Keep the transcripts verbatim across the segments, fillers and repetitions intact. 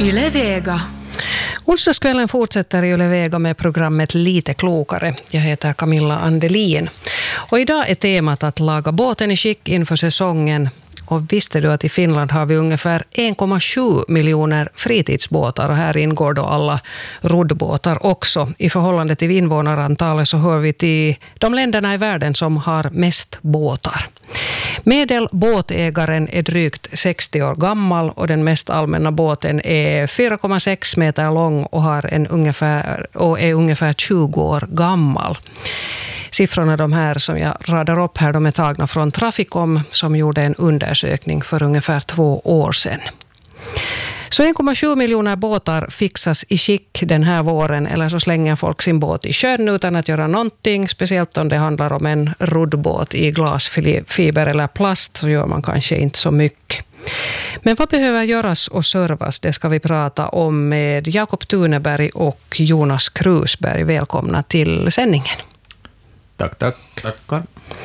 Yle Vega. Onsdagskvällen fortsätter i Yle Vega med programmet Lite klokare. Jag heter Camilla Andelin. Och idag är temat att laga båten i skick inför säsongen. Och visste du att i Finland har vi ungefär en komma sju miljoner fritidsbåtar och här ingår då alla roddbåtar också. I förhållande till invånarantalet så hör vi till de länderna i världen som har mest båtar. Medelbåtägaren är drygt sextio år gammal och den mest allmänna båten är fyra komma sex meter lång och, har en ungefär, och är ungefär tjugo år gammal. Siffrorna de här som jag radar upp här, de är tagna från Traficom som gjorde en undersökning för ungefär två år sedan. Så en komma sju miljoner båtar fixas i skick den här våren eller så slänger folk sin båt i sjön utan att göra någonting. Speciellt om det handlar om en roddbåt i glasfiber eller plast så gör man kanske inte så mycket. Men vad behöver göras och servas? Det ska vi prata om med Jakob Tuneberg och Jonas Krusberg. Välkomna till sändningen. Tack, tack. Tackar.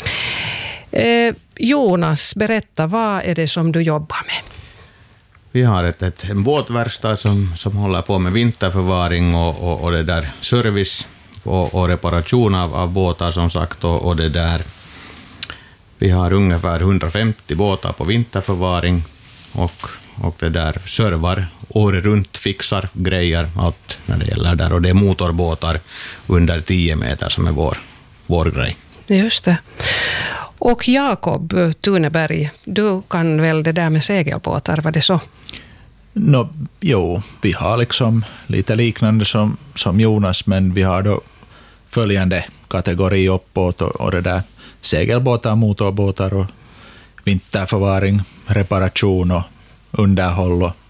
Eh, Jonas, berätta, vad är det som du jobbar med? Vi har ett, ett, en båtverkstad som, som håller på med vinterförvaring och, och, och det där service och, och reparation av, av båtar som sagt. Och, och det där. Vi har ungefär hundrafemtio båtar på vinterförvaring och, och det där servar året runt, fixar grejer, allt när det gäller där. Och det är motorbåtar under tio meter som är vår, vår grej. Just det. Och Jakob Tuneberg, du kan väl det där med segelbåtar, var det så? No, jo, vi har liksom lite liknande som, som Jonas, men vi har då följande kategori uppåt och, och det där segelbåtar, motorbåtar och vinterförvaring, reparation och underhåll och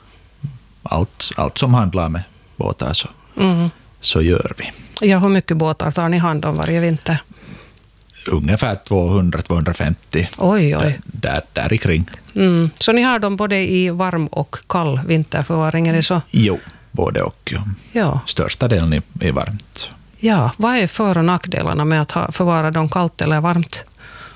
allt, allt som handlar med båtar så, mm. så gör vi. Ja, hur mycket båtar tar ni hand om varje vinter? Ungefär tvåhundra till tvåhundrafemtio. Oj, oj. Där, där i kring. Mm. Så ni har dem både i varm och kall vinterförvaring, är det så? Jo, både och. Ja. Ja. Största delen är, är varmt. Ja, vad är för- och nackdelarna med att ha, förvara dem kallt eller varmt?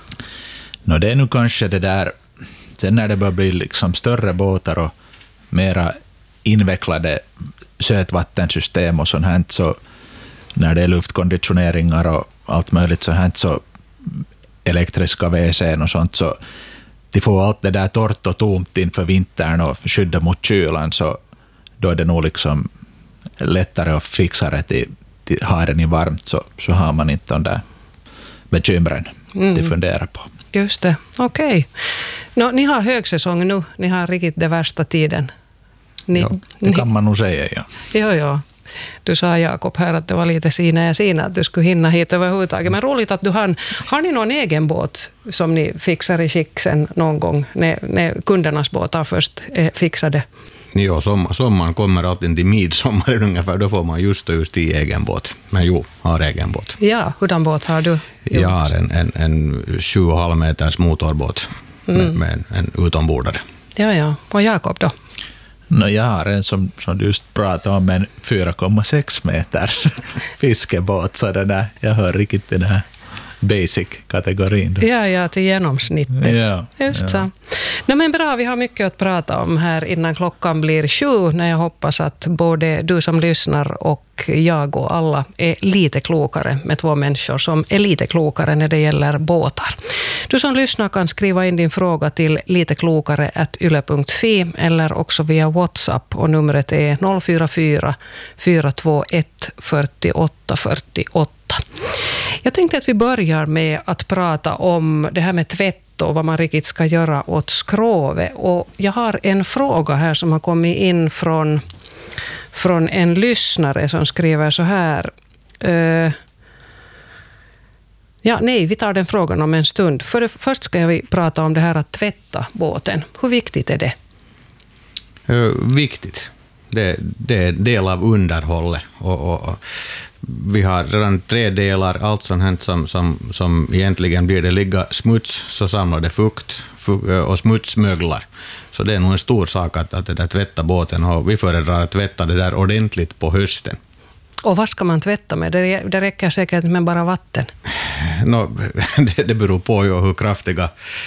No, det är nu kanske det där, sen när det börjar bli liksom större båtar och mera invecklade sötvattensystem och sånt här, så när det är luftkonditioneringar och allt möjligt så här, så elektriska W C:n och sånt, så de får allt det där torrt och tomt inför vintern och skydda mot kylan, så då är det nog liksom lättare att fixa det till, till ha den i varmt, så, så har man inte de där bekymren mm. att fundera på. Just det, okej. Okay. No, ni har högsäsong nu, ni har riktigt det värsta tiden. Ni, ja, det kan ni, man nog säga, ja. Ja, ja. Du sa Jakob här att det var lite sina ja sina att du skulle hinna hit överhuvudtaget. Men roligt att du har. Har ni någon egen båt som ni fixar i skick sen någon gång när, när kundernas båtar först är fixade? Jo, sommar, sommaren kommer alltid till midsommar ungefär. Då får man just och just i egen båt. Men jo, har egen båt. Ja, hurdan båt har du? Jo. Jag har en, en, en sju och en halv meters motorbåt mm. med, med en, en utombordare. Ja, ja. Och Jakob då? No, jag har en som, som du just pratade om, en fyra komma sex meter fiskebåt, så den där, jag hör riktigt den här basic-kategorin. Ja, ja, till genomsnittet. Ja, just ja. så. No, men bra, vi har mycket att prata om här innan klockan blir sju, när jag hoppas att både du som lyssnar och jag och alla är lite klokare med två människor som är lite klokare när det gäller båtar. Du som lyssnar kan skriva in din fråga till liteklokare at yle punkt fi eller också via WhatsApp, och numret är noll fyra fyra fyra två ett fyra åtta fyra åtta. Jag tänkte att vi börjar med att prata om det här med tvätt och vad man riktigt ska göra åt skrovet. Och jag har en fråga här som har kommit in från, från en lyssnare som skriver så här. Uh, ja, nej, vi tar den frågan om en stund. För det, först ska vi prata om det här att tvätta båten. Hur viktigt är det? Uh, viktigt. Det, det är del av underhållet. Och, och, och vi har redan tre delar. Allt som hänt som, som, som egentligen blir det ligga smuts, så samlar det fukt och smuts möglar. Så det är nog en stor sak att, att det där tvätta båten, och vi föredrar att tvätta det där ordentligt på hösten. Och vad ska man tvätta med? Det, det räcker säkert med bara vatten. No, det, det beror på ju hur kraftiga